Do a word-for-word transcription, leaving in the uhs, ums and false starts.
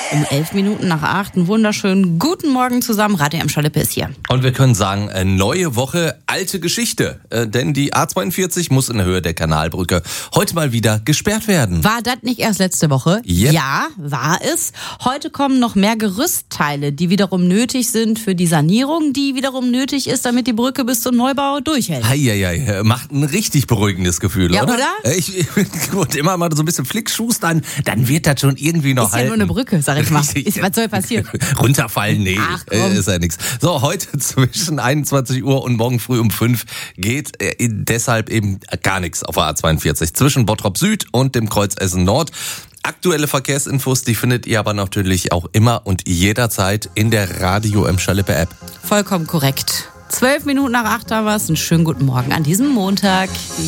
Um elf Minuten nach acht. Einen wunderschönen guten Morgen zusammen. Radio M. Schalippe ist hier. Und wir können sagen, äh, neue Woche, alte Geschichte. Äh, denn die A zweiundvierzig muss in der Höhe der Kanalbrücke heute mal wieder gesperrt werden. War das nicht erst letzte Woche? Yep. Ja, war es. Heute kommen noch mehr Gerüstteile, die wiederum nötig sind für die Sanierung, die wiederum nötig ist, damit die Brücke bis zum Neubau durchhält. Heieiei, macht ein richtig beruhigendes Gefühl, Ja, oder? oder? Ich, ich wollte immer mal so ein bisschen flickschustern, dann wird das schon irgendwie noch Ist ja halten. nur eine Brücke, sag ich mal. Ist, was soll passieren? Runterfallen, nee, Ach, komm. äh, ist ja nichts. So, heute zwischen einundzwanzig Uhr und morgen früh um fünf geht äh, deshalb eben gar nichts auf der A zweiundvierzig. Zwischen Bottrop Süd und dem Kreuz Essen Nord. Aktuelle Verkehrsinfos, die findet ihr aber natürlich auch immer und jederzeit in der Radio M. Schalippe App. Vollkommen korrekt. Zwölf Minuten nach acht haben wir es. Einen schönen guten Morgen an diesem Montag.